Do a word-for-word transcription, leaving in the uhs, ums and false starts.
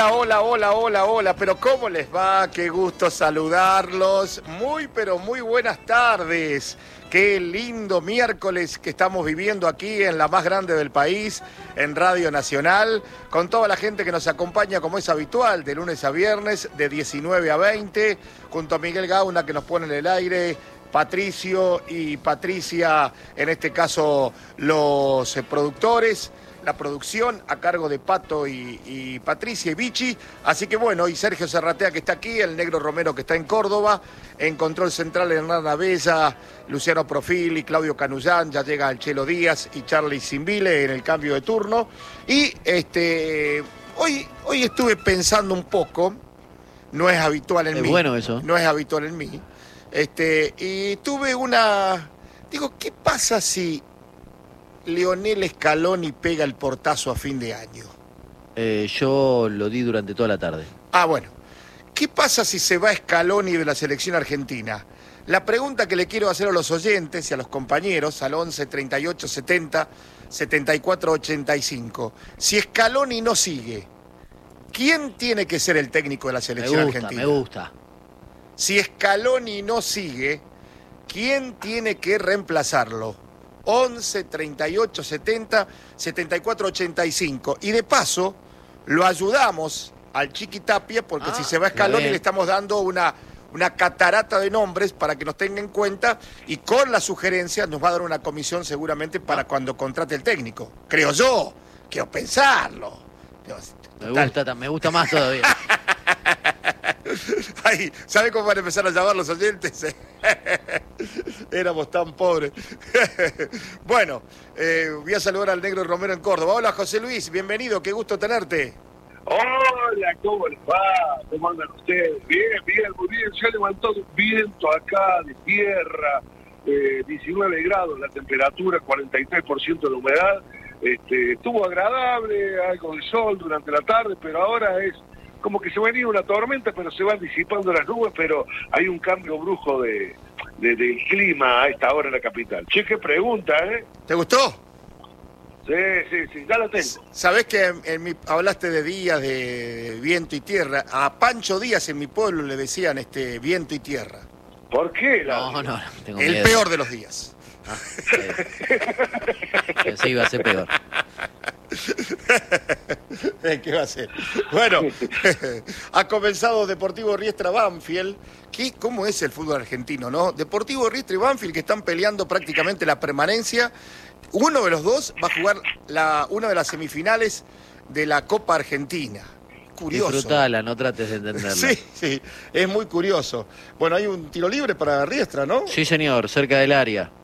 Hola, hola, hola, hola, hola, pero ¿cómo les va? Qué gusto saludarlos. Muy, pero muy buenas tardes. Qué lindo miércoles que estamos viviendo aquí en la más grande del país, en Radio Nacional, con toda la gente que nos acompaña como es habitual, de lunes a viernes, de diecinueve a veinte, junto a Miguel Gauna que nos pone en el aire, Patricio y Patricia, en este caso los eh, productores, la producción a cargo de Pato y, y Patricia y Vichy. Así que bueno, y Sergio Serratea que está aquí, el Negro Romero que está en Córdoba, en Control Central Hernán Abella, Luciano Profili, Claudio Canullán, ya llega el Chelo Díaz y Charlie Simbile en el cambio de turno. Y este hoy, hoy estuve pensando un poco, no es habitual en Es mí. bueno eso. No es habitual en mí. Este, y tuve una... Digo, ¿qué pasa si Lionel Scaloni pega el portazo a fin de año? Eh, yo lo di durante toda la tarde. Ah, bueno. ¿Qué pasa si se va Scaloni de la selección argentina? La pregunta que le quiero hacer a los oyentes y a los compañeros, al once, treinta y ocho, setenta, setenta y cuatro, ochenta y cinco. Si Scaloni no sigue, ¿quién tiene que ser el técnico de la Me selección gusta, argentina? me gusta. Si Scaloni no sigue, ¿quién tiene que reemplazarlo? once, treinta y ocho, setenta, setenta y cuatro, ochenta y cinco. Y de paso, lo ayudamos al Chiqui Tapia, porque Ah, si se va Scaloni bien. le estamos dando una, una catarata de nombres para que nos tenga en cuenta, y con la sugerencia nos va a dar una comisión seguramente para Ah. cuando contrate el técnico. Creo yo, quiero pensarlo. Me Total. gusta, me gusta más todavía. Ay, ¿sabe cómo van a empezar a llamar los oyentes? Éramos tan pobres. Bueno, eh, voy a saludar al Negro Romero en Córdoba. Hola, José Luis, bienvenido, qué gusto tenerte. Hola, ¿cómo les va? ¿Cómo andan ustedes? Bien, bien, muy bien. Ya levantó un viento acá de tierra, eh, diecinueve grados la temperatura, cuarenta y tres por ciento de la humedad. Este, estuvo agradable, algo de sol durante la tarde, pero ahora es como que se venía una tormenta, pero se van disipando las nubes, pero hay un cambio brujo de, de del clima a esta hora en la capital. Che, qué pregunta, ¿eh? ¿Te gustó? Sí, sí, sí, ya la tengo. Sabés que en, en mi, hablaste de días de viento y tierra. A Pancho Díaz en mi pueblo le decían este viento y tierra. ¿Por qué? La... No, no, no, tengo El miedo. peor de los días. Ah, sí. Pensé que iba a ser peor. ¿Qué va a ser? Bueno, ha comenzado Deportivo Riestra Banfield. ¿Qué, ¿Cómo es el fútbol argentino, no? Deportivo Riestra y Banfield que están peleando prácticamente la permanencia. Uno de los dos va a jugar la, una de las semifinales de la Copa Argentina. Curioso. Disfrutala, no trates de entenderla. Sí, sí, es muy curioso. Bueno, hay un tiro libre para Riestra, ¿no? Sí, señor, cerca del área.